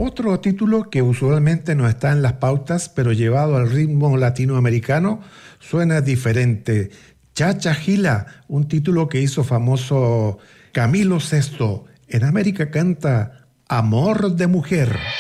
Otro título que usualmente no está en las pautas, pero llevado al ritmo latinoamericano, suena diferente. Chacha Gila, un título que hizo famoso Camilo Sesto. En América canta Amor de Mujer.